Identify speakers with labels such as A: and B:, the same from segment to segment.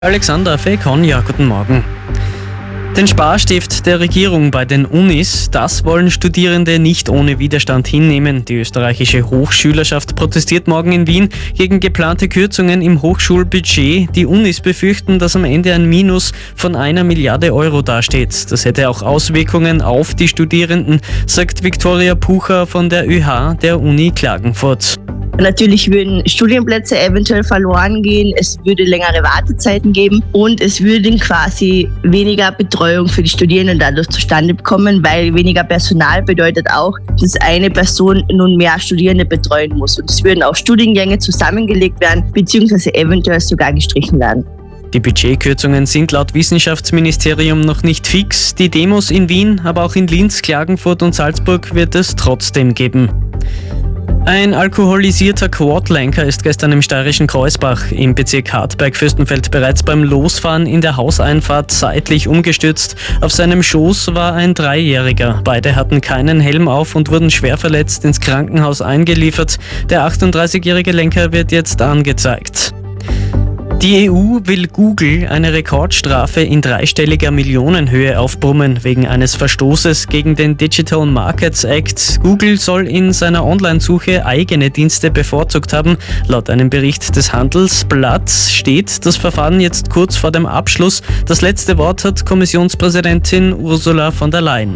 A: Alexander Fekon, guten Morgen. Den Sparstift der Regierung bei den Unis, das wollen Studierende nicht ohne Widerstand hinnehmen. Die österreichische Hochschülerschaft protestiert morgen in Wien gegen geplante Kürzungen im Hochschulbudget. Die Unis befürchten, dass am Ende ein Minus von 1 Milliarde Euro dasteht. Das hätte auch Auswirkungen auf die Studierenden, sagt Viktoria Pucher von der ÖH der Uni Klagenfurt.
B: Natürlich würden Studienplätze eventuell verloren gehen, es würde längere Wartezeiten geben und es würden quasi weniger Betreuung für die Studierenden dadurch zustande kommen, weil weniger Personal bedeutet auch, dass eine Person nun mehr Studierende betreuen muss. Und es würden auch Studiengänge zusammengelegt werden, beziehungsweise eventuell sogar gestrichen werden.
A: Die Budgetkürzungen sind laut Wissenschaftsministerium noch nicht fix. Die Demos in Wien, aber auch in Linz, Klagenfurt und Salzburg wird es trotzdem geben. Ein alkoholisierter Quadlenker ist gestern im steirischen Kreuzbach im Bezirk Hartberg-Fürstenfeld bereits beim Losfahren in der Hauseinfahrt seitlich umgestürzt. Auf seinem Schoß war ein 3-Jähriger. Beide hatten keinen Helm auf und wurden schwer verletzt ins Krankenhaus eingeliefert. Der 38-jährige Lenker wird jetzt angezeigt. Die EU will Google eine Rekordstrafe in 3-stelliger Millionenhöhe aufbrummen wegen eines Verstoßes gegen den Digital Markets Act. Google soll in seiner Online-Suche eigene Dienste bevorzugt haben. Laut einem Bericht des Handelsblatts steht das Verfahren jetzt kurz vor dem Abschluss. Das letzte Wort hat Kommissionspräsidentin Ursula von der Leyen.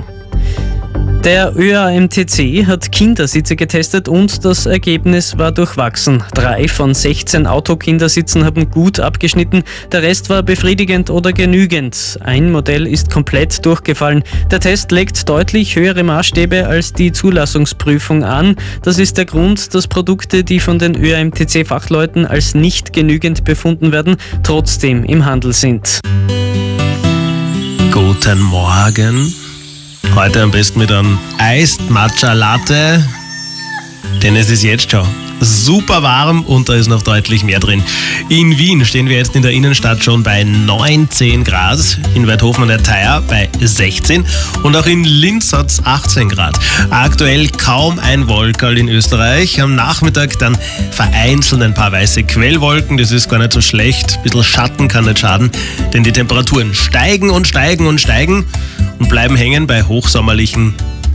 A: Der ÖAMTC hat Kindersitze getestet und das Ergebnis war durchwachsen. 3 von 16 Autokindersitzen haben gut abgeschnitten, der Rest war befriedigend oder genügend. Ein Modell ist komplett durchgefallen. Der Test legt deutlich höhere Maßstäbe als die Zulassungsprüfung an. Das ist der Grund, dass Produkte, die von den ÖAMTC-Fachleuten als nicht genügend befunden werden, trotzdem im Handel sind.
C: Guten Morgen. Heute am besten mit einem Iced Matcha Latte, denn es ist jetzt schon super warm und da ist noch deutlich mehr drin. In Wien stehen wir jetzt in der Innenstadt schon bei 19 Grad, in Weidhofen an der Theier bei 16 und auch in Linz hat es 18 Grad. Aktuell kaum ein Wolkerl in Österreich. Am Nachmittag dann vereinzelt ein paar weiße Quellwolken, das ist gar nicht so schlecht. Ein bisschen Schatten kann nicht schaden, denn die Temperaturen steigen und steigen und steigen und bleiben hängen bei hochsommerlichen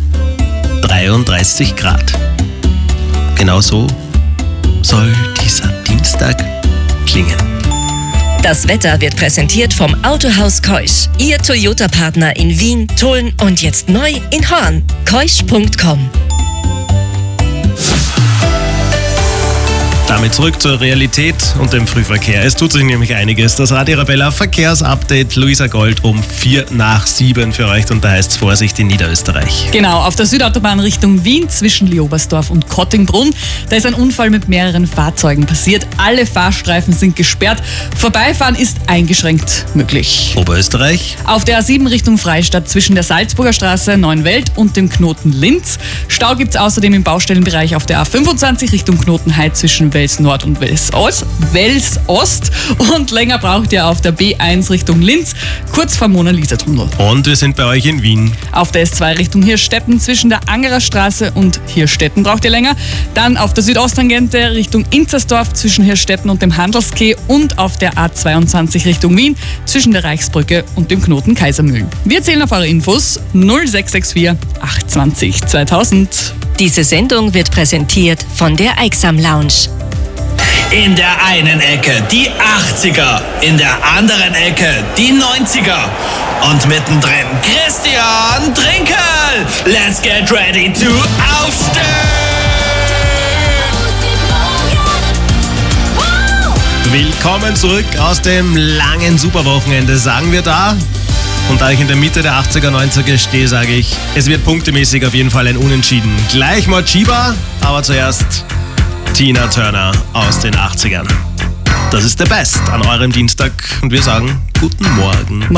C: 33 Grad. Genauso soll dieser Dienstag klingen.
D: Das Wetter wird präsentiert vom Autohaus Keusch. Ihr Toyota-Partner in Wien, Tulln und jetzt neu in Horn. Keusch.com.
C: Damit zurück zur Realität und dem Frühverkehr. Es tut sich nämlich einiges. Das Radio Arabella Verkehrsupdate, Luisa Gold um 6:45 für euch und da heißt es Vorsicht in Niederösterreich.
E: Genau, auf der Südautobahn Richtung Wien zwischen Leobersdorf und Kottingbrunn. Da ist ein Unfall mit mehreren Fahrzeugen passiert. Alle Fahrstreifen sind gesperrt. Vorbeifahren ist eingeschränkt möglich.
C: Oberösterreich.
E: Auf der A7 Richtung Freistadt zwischen der Salzburger Straße, Neuenwelt und dem Knoten Linz. Stau gibt es außerdem im Baustellenbereich auf der A25 Richtung Knotenheit zwischen Wels Nord und Wels Ost. Und länger braucht ihr auf der B1 Richtung Linz, kurz vor Mona-Lisa-Tunnel.
C: Und wir sind bei euch in Wien.
E: Auf der S2 Richtung Hirstetten zwischen der Angerer Straße und Hirstetten braucht ihr länger. Dann auf der Südosttangente Richtung Inzersdorf zwischen Hirstetten und dem Handelskeh und auf der A22 Richtung Wien zwischen der Reichsbrücke und dem Knoten Kaisermühlen. Wir zählen auf eure Infos 0664 820 2000.
D: Diese Sendung wird präsentiert von der Eiksam Lounge.
F: In der einen Ecke die 80er, in der anderen Ecke die 90er und mittendrin Christian Trinkel. Let's get ready to aufstehen!
C: Willkommen zurück aus dem langen Superwochenende, sagen wir da. Und da ich in der Mitte der 80er, 90er stehe, sage ich, es wird punktemäßig auf jeden Fall ein Unentschieden. Gleich mal Chiba, aber zuerst Tina Turner aus den 80ern. Das ist der Best an eurem Dienstag und wir sagen guten Morgen.